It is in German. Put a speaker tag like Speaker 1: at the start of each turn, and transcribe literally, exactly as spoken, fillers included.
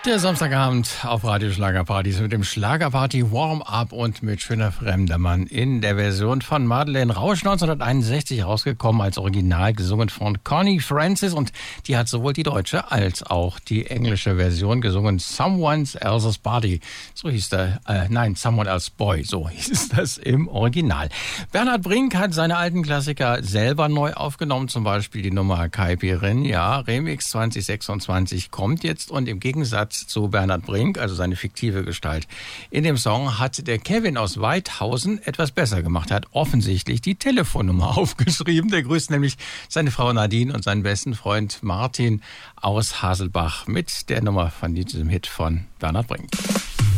Speaker 1: Der Samstagabend auf Radio Schlagerpartys mit dem Schlagerparty Warm-Up und mit Schöner fremder Mann in der Version von Madeleine Rausch, neunzehnhunderteinundsechzig rausgekommen, als Original gesungen von Connie Francis, und die hat sowohl die deutsche als auch die englische Version gesungen. Someone Else's Body, so hieß der, äh, nein, Someone Else's Boy, so hieß das im Original. Bernhard Brink hat seine alten Klassiker selber neu aufgenommen, zum Beispiel die Nummer Kaipirin, ja, Remix zwanzig sechsundzwanzig kommt jetzt, und im Gegensatz zu Bernhard Brink, also seine fiktive Gestalt in dem Song, hat der Kevin aus Weidhausen etwas besser gemacht. Er hat offensichtlich die Telefonnummer aufgeschrieben. Der grüßt nämlich seine Frau Nadine und seinen besten Freund Martin aus Haselbach mit der Nummer von diesem Hit von Bernhard Brink.